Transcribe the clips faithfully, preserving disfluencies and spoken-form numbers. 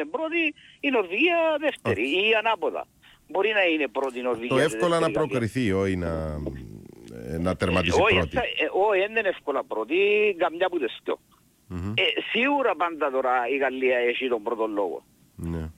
πρώτη, η Νορβηγία δεύτερη oh. ή ανάποδα. Μπορεί να είναι πρώτη η Νορβηγία. Το εύκολα να προκριθεί, όχι να, να τερματίσει όχι, πρώτη. Όχι, δεν είναι εύκολα πρώτη, καμιά που δεστώ. Mm-hmm. Ε, σίγουρα πάντα τώρα η Γαλλία έχει τον πρώτο λόγο. Ναι.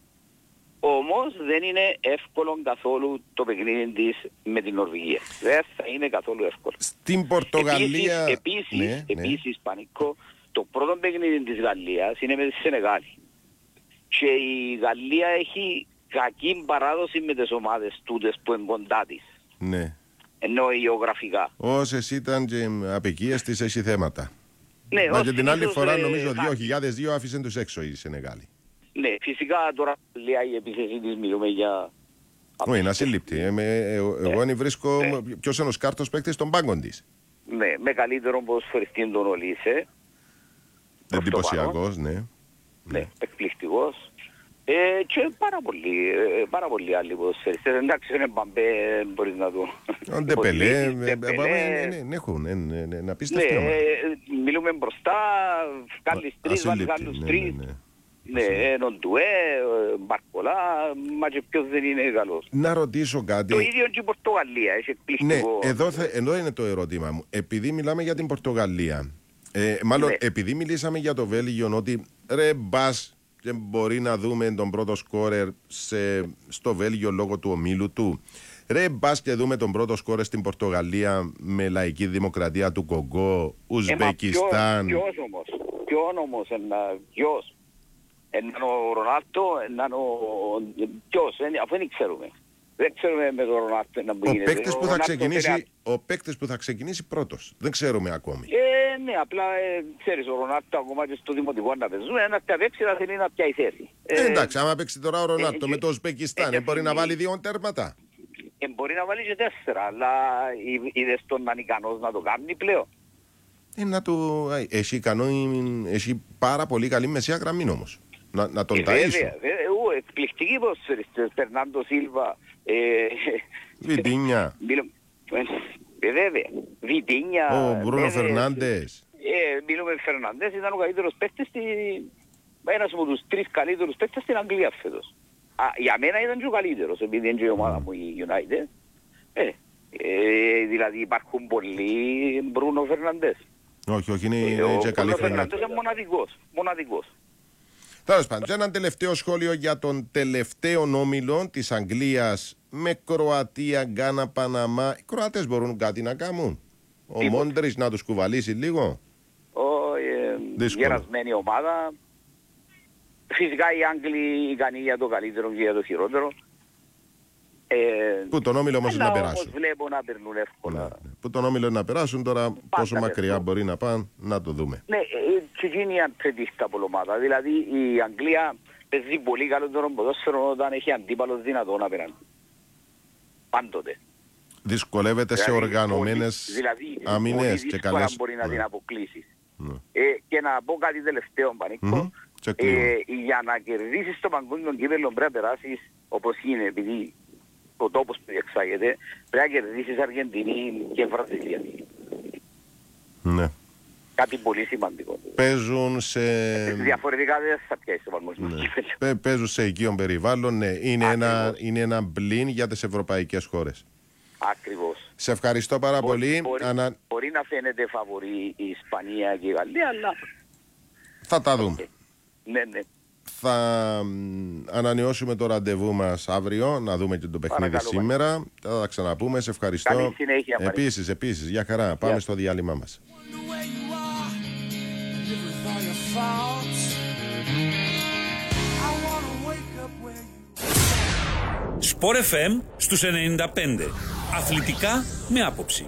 Όμως δεν είναι εύκολο καθόλου το παιχνίδι της με την Νορβηγία. Δεν θα είναι καθόλου εύκολο. Στην Πορτογαλία... Επίσης, επίσης, ναι, επίσης ναι. Πανικό, το πρώτο παιχνίδι της Γαλλίας είναι με τη Σενεγάλη. Και η Γαλλία έχει κακή παράδοση με τις ομάδες τούτες που είναι κοντά της. Ναι. Ενώ γεωγραφικά. Όσες ήταν και απικίες της έχει θέματα. Ναι, μα και την άλλη φορά ε, νομίζω χα... δύο χιλιάδες δύο άφησε τους έξω η Σενεγάλη. Ναι, φυσικά τώρα λέει η επίθεση της μιλούμε για... Όχι, είναι ασύλληπτη. Ε, ε, ε, εγώ αν βρίσκω ε. ποιος είναι ο σκάρτος παίκτης των πάγκων της. Ναι, με καλύτερον ποδοσφαιριστή τον Ολίσε. Εντυπωσιακός, ναι. Ναι, εκπληκτικός. Ε, και πάρα πολλοί, ε, πάρα πολλοί άλλοι ποδοσφαιριστές. Εντάξει, είναι Μπαμπέ, μπορείς να το... Ο Ντεπελέ, ναι, έχουν, είναι απίστευτο. Ναι, μιλούμε μπροστά, Κάλλης τρεις, Βαλγάλους τρεις. Ναι, έναν Ντουέ, Μπαρκολά, μα και ποιος δεν είναι καλός. Να ρωτήσω κάτι. Το ίδιο και η Πορτογαλία, έχει εκπληκτικό. Ναι, εδώ, θα, εδώ είναι το ερώτημα μου. Επειδή μιλάμε για την Πορτογαλία, ε, μάλλον ναι. επειδή μιλήσαμε για το Βέλγιο, ότι ρε μπας και μπορεί να δούμε τον πρώτο σκόρερ σε, στο Βέλγιο λόγω του ομίλου του. Ρε μπας και δούμε τον πρώτο σκόρερ στην Πορτογαλία με λαϊκή δημοκρατία του Κογκό, Ουσμπεκιστάν. Ε, ποιος όμως, ποιον όμως, ποιος. Έναν ο Ρονάλτο, έναν ο... ποιος, αφού δεν ξέρουμε. Δεν ξέρουμε με τον Ρονάλτο να που γίνεται. Ο, που θα ξεκινήσει, ο παίκτης που θα ξεκινήσει πρώτος. Δεν ξέρουμε ακόμη. Ε, ναι, απλά ε, ξέρεις, ο Ρονάλτο ακόμα και στο δημοτικό να παίζουμε, ένα πια παίξει θα θέλει να πιάει θέση. Ε, εντάξει, άμα παίξει τώρα ο Ρονάλτο ε, με το Ουσμπεκιστάν, ε, μπορεί να βάλει δύο τέρματα. Ε, μπορεί να βάλει και τέσσερα, αλλά είδες τον να είναι ικανός να το κάνει πλέον. Ε, να το... Έχει, ικανό, έχει πάρα πολύ καλή μεσαία γραμμή όμως. Να, να τον ταΐσω. Βέβαια, βέβαια, εκπληκτικοί ποδοσφαιριστές, Φερνάντο Σίλβα, Βιτίνια. Βέβαια, Βιτίνια. Ο Μπρούνο Φερνάντες. Μιλούμε Φερνάντες, ήταν ο καλύτερος παίκτης, ένας από τους τρεις καλύτερους παίκτες στην Αγγλία φέτος. Για μένα ήταν και ο καλύτερος, επειδή είναι και η ομάδα μου η United. Δηλαδή υπάρχουν πολλοί Μπρούνο Φερνάντες. Όχι, όχι, είναι και καλή χρονιά. Ο Φερνάντες είναι μοναδικός, μοναδικός. Τέλος πάντων, ένα τελευταίο σχόλιο για τον τελευταίο όμιλο της Αγγλίας με Κροατία, Γκάνα, Παναμά. Οι Κροατές μπορούν κάτι να κάνουν. Ο Μόντρης να τους κουβαλήσει λίγο. Ε, γερασμένη ομάδα. Φυσικά οι Άγγλοι ικανοί για το καλύτερο και για το χειρότερο. Ε, που τον όμιλο όμως να περάσουν. Όμως βλέπω να περνούν εύκολα. Ναι. Που τον όμιλο να περάσουν τώρα πάντα πόσο μακριά περνούν. Μπορεί να πάνε να το δούμε. Ναι, και γίνει η αντρετήστα από ομάδα. Δηλαδή η Αγγλία παίζει πολύ καλύτερο ποδόσφαιρο όταν έχει αντίπαλος δυνατόν απέναντι. Πάντοτε. Δυσκολεύεται δηλαδή, σε οργανωμένες δηλαδή, αμυνές και καλές. Μπορεί να ναι. την αποκλείσει. Ναι. Ε, και να πω κάτι τελευταίο, Πανίκο. Mm-hmm. Ε, για να κερδίσεις το παγκόσμιο κύπελλο πρέπει να περάσεις όπως είναι, επειδή ο τόπος που διεξάγεται, πρέπει να κερδίσεις Αργεντινή και Βραζιλία. Ναι. Κάτι πολύ σημαντικό. Παίζουν σε... Διαφορετικά δεν θα πιάσει το παγκόσμιο κύπελλο. Ναι. Παίζουν σε οικείο περιβάλλον, ναι. Είναι ένα, είναι ένα μπλίν για τις ευρωπαϊκές χώρες. Ακριβώς. Σε ευχαριστώ πάρα μπορεί, πολύ. Μπορεί, Ανα... μπορεί να φαίνεται φαβορή η Ισπανία και η Γαλλία, αλλά... Θα τα δούμε. Okay. Ναι, ναι. Θα ανανεώσουμε το ραντεβού μας αύριο, να δούμε και το παιχνίδι Παρακαλώ, σήμερα. Θα τα ξαναπούμε. Σε ευχαριστώ. Καλή συνέχεια. Επίσης, επίσης, για χαρά. Πάμε yeah. στο διάλειμμα μας. Σπορ εφ εμ στους ενενήντα πέντε. Αθλητικά με άποψη.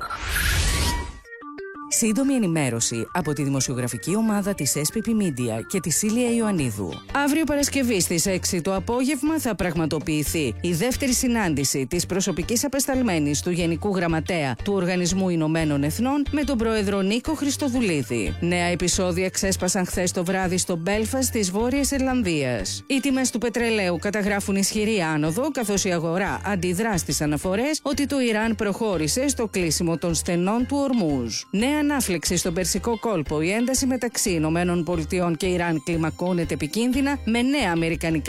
Σύντομη ενημέρωση από τη δημοσιογραφική ομάδα της ες πι πι Media και τη Σίλια Ιωαννίδου. Αύριο Παρασκευή στις έξι το απόγευμα θα πραγματοποιηθεί η δεύτερη συνάντηση της προσωπικής απεσταλμένης του Γενικού Γραμματέα του Οργανισμού Ηνωμένων Εθνών με τον πρόεδρο Νίκο Χριστοδουλίδη. Νέα επεισόδια ξέσπασαν χθες το βράδυ στο Μπέλφαστ της Βόρειας Ιρλανδίας. Οι τιμές του πετρελαίου καταγράφουν ισχυρή άνοδο, καθώς η αγορά αντιδρά στις αναφορές ότι το Ιράν προχώρησε στο κλείσιμο των στενών του Ορμούζ. Νέα ανάφλεξη στον Περσικό κόλπο. Η ένταση μεταξύ Ηνωμένων Πολιτειών και Ιράν κλιμακώνεται επικίνδυνα με νέα αμερικανικά